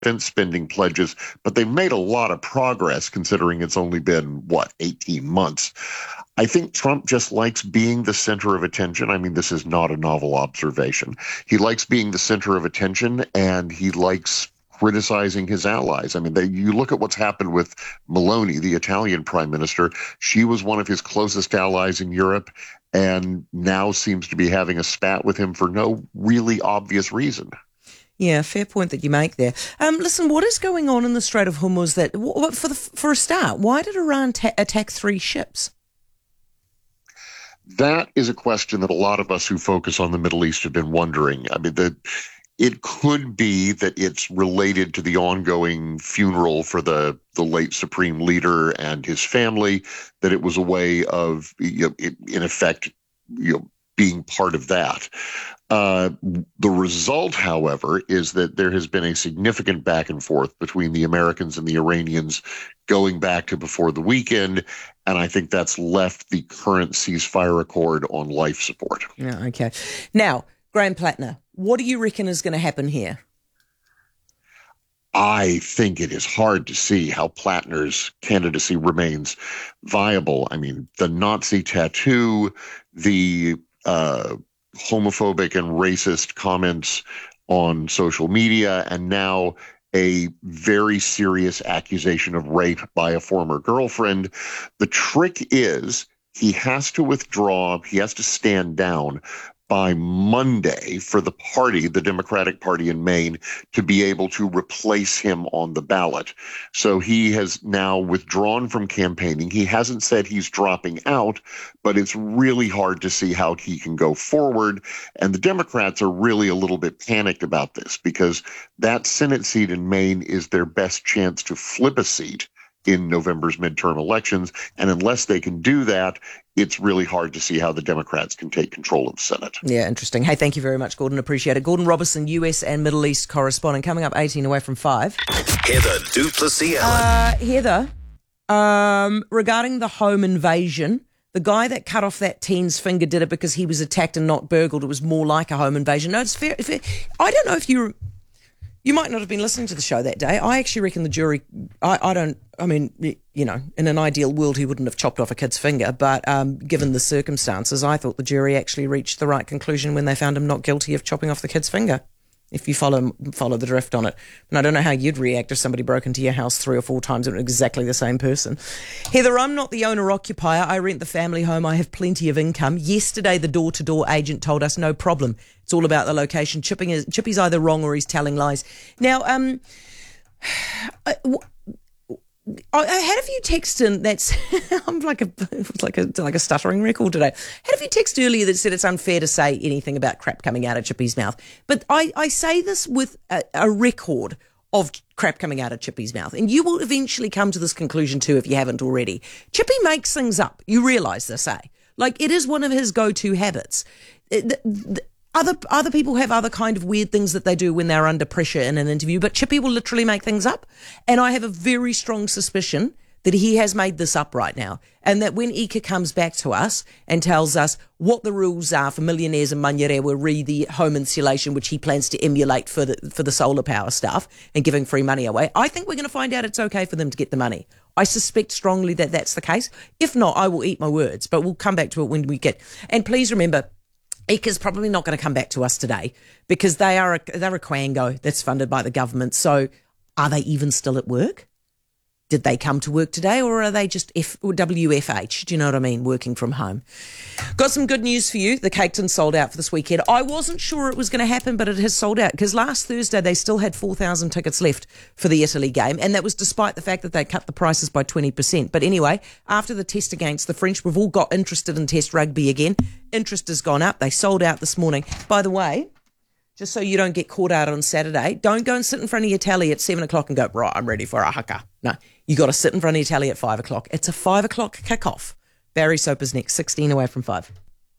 defense spending pledges, but they've made a lot of progress considering it's only been, 18 months. I think Trump just likes being the center of attention. I mean, this is not a novel observation. He likes being the center of attention, and he likes criticizing his allies. I mean, you look at what's happened with Meloni, the Italian prime minister. She was one of his closest allies in Europe, and now seems to be having a spat with him for no really obvious reason. Yeah, fair point that you make there. Listen, what is going on in the Strait of Hormuz? For a start, why did Iran attack 3 ships? That is a question that a lot of us who focus on the Middle East have been wondering. I mean, it could be that it's related to the ongoing funeral for the late supreme leader and his family, that it was a way of, in effect, being part of that. The result, however, is that there has been a significant back and forth between the Americans and the Iranians going back to before the weekend, and I think that's left the current ceasefire accord on life support. Yeah, okay. Now, Graham Plattner, what do you reckon is going to happen here? I think it is hard to see how Plattner's candidacy remains viable. I mean, the Nazi tattoo, the homophobic and racist comments on social media, and now a very serious accusation of rape by a former girlfriend. The trick is he has to withdraw, he has to stand down by Monday for the party, the Democratic Party in Maine, to be able to replace him on the ballot. So he has now withdrawn from campaigning. He hasn't said he's dropping out, but it's really hard to see how he can go forward. And the Democrats are really a little bit panicked about this because that Senate seat in Maine is their best chance to flip a seat in November's midterm elections. And unless they can do that, it's really hard to see how the Democrats can take control of the Senate. Yeah, interesting. Hey, thank you very much, Gordon. Appreciate it. Gordon Robertson, US and Middle East correspondent, coming up 18 away from 5. Heather du Plessis-Allen. Heather, regarding the home invasion, the guy that cut off that teen's finger did it because he was attacked and not burgled. It was more like a home invasion. No, it's fair. I don't know if you might not have been listening to the show that day. I actually reckon the jury, in an ideal world, he wouldn't have chopped off a kid's finger, but given the circumstances, I thought the jury actually reached the right conclusion when they found him not guilty of chopping off the kid's finger, if you follow the drift on it. And I don't know how you'd react if somebody broke into your house 3 or 4 times and exactly the same person. Heather, I'm not the owner-occupier. I rent the family home. I have plenty of income. Yesterday, the door-to-door agent told us no problem. It's all about the location. Chippy's either wrong or he's telling lies. Now, I had a few texts in that's I'm like a stuttering record today. I had a few texts earlier that said it's unfair to say anything about crap coming out of Chippy's mouth. But I say this with a record of crap coming out of Chippy's mouth. And you will eventually come to this conclusion too if you haven't already. Chippy makes things up. You realise this, eh? Like, it is one of his go-to habits. Other people have other kind of weird things that they do when they're under pressure in an interview, but Chippy will literally make things up. And I have a very strong suspicion that he has made this up right now. And that when Ika comes back to us and tells us what the rules are for millionaires in Manurewa re the home insulation, which he plans to emulate for the solar power stuff and giving free money away, I think we're going to find out it's okay for them to get the money. I suspect strongly that that's the case. If not, I will eat my words, but we'll come back to it when we get. And please remember, Ika's probably not going to come back to us today because they're a quango that's funded by the government. So are they even still at work? Did they come to work today, or are they just WFH? Do you know what I mean? Working from home. Got some good news for you. The Cake Tin sold out for this weekend. I wasn't sure it was going to happen, but it has sold out because last Thursday they still had 4,000 tickets left for the Italy game, and that was despite the fact that they cut the prices by 20%. But anyway, after the test against the French, we've all got interested in Test rugby again. Interest has gone up. They sold out this morning. By the way, just so you don't get caught out on Saturday, don't go and sit in front of your tally at 7 o'clock and go, right, I'm ready for a haka. No, you got to sit in front of your tally at 5 o'clock. It's a 5 o'clock kickoff. Barry Soper's next, 16 away from 5.